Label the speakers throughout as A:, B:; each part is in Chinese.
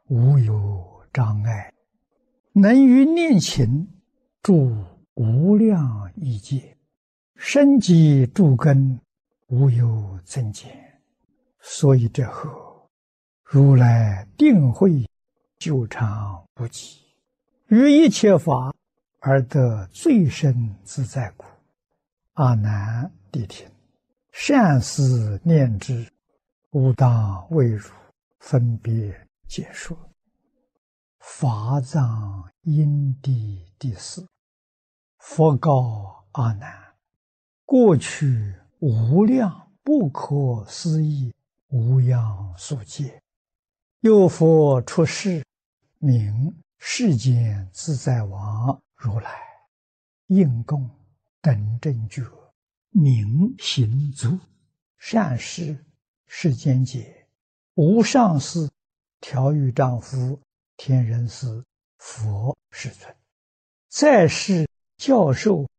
A: 无有障碍，能于念勤助无量亿劫，生机诸根，无有增减。所以这后如来定慧久长不极，于一切法而得最深自在故。阿难谛听，善思念之，吾当为汝分别解说。法藏因地第四。佛告阿难：过去无量不可思议无量数劫，有佛出世，名世间自在王如来，应供等正觉，明行足，善事世间解，无上士，调御丈夫，天人师，佛世尊，在世教授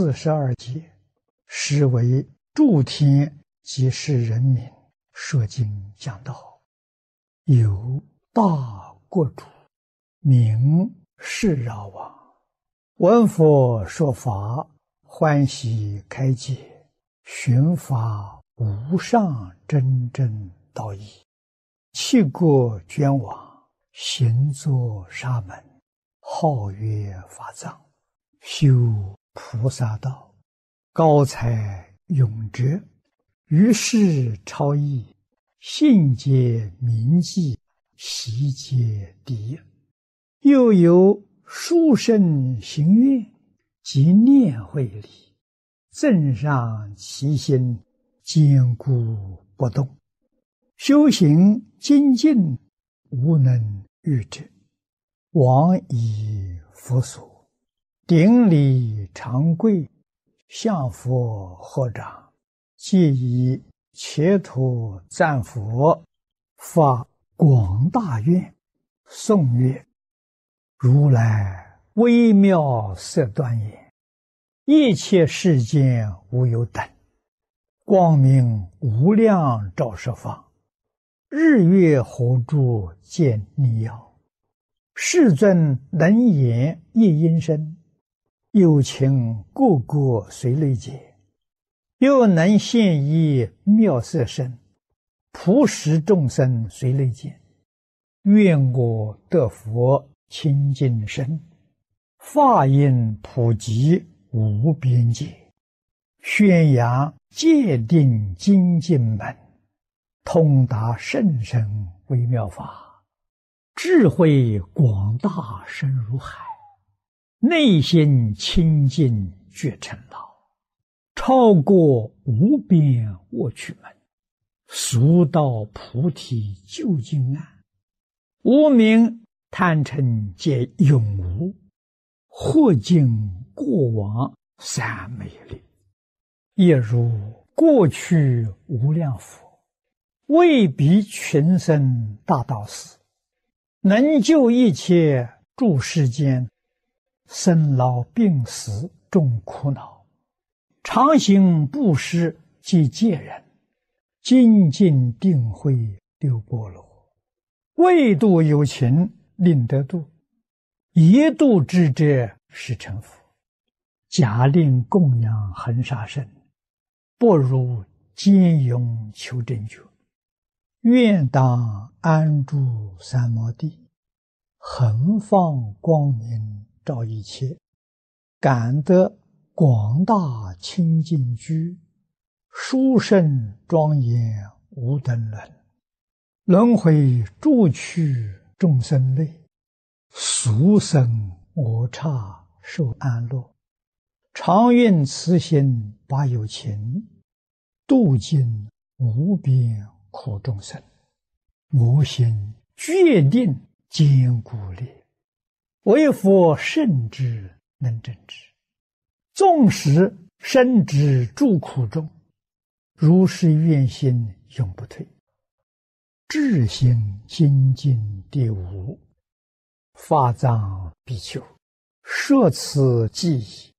A: 42节，实为诸天及世人民说经讲道。有大国主，名释饶王，闻佛说法，欢喜开解，寻发无上真正道义，弃国捐往，行作沙门，号曰法藏，修菩萨道，高才永哲，于世超逸，信解铭记，习皆第一。又有殊胜行愿及念慧力，增上其心，坚固不动，修行精进，无能御之。往以佛所，顶礼长跪，向佛合掌，皆以切土赞佛，发广大愿，颂曰：如来微妙色端严，一切世间无有等，光明无量照十方，日月火柱见逆耀，世尊能言一音声，有情个个随类解，又能现一妙色身，普使众生随类见。愿我得佛清净身，法音普及无边界，宣扬戒定精进门，通达甚深微妙法，智慧广大深如海，内心清净觉成道，超过无边卧趣门，速到菩提究竟岸，无明贪嗔皆永无，或尽过往三昧力。也如过去无量佛，为彼群生大道士，能救一切诸世间生老病死众苦恼，常行布施及戒人，精进定慧六波罗，为度有情令得度，一度之者是成佛。假令供养恒沙身，不如坚勇求正觉。愿当安住三摩地，恒放光明照一切，感得广大清净居，殊胜庄严无等伦。轮回诸趣众生类，俗生我刹受安乐。常愿慈心把有情，度尽无边苦众生。我心决定坚固力，为佛圣之能证之。纵使身之诸苦中，如是愿心永不退。智心精进第五。法藏比丘，摄此记忆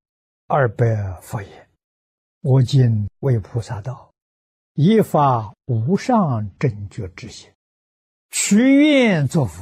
A: 200佛言：我今为菩萨道，以发无上正觉之心，许愿作佛。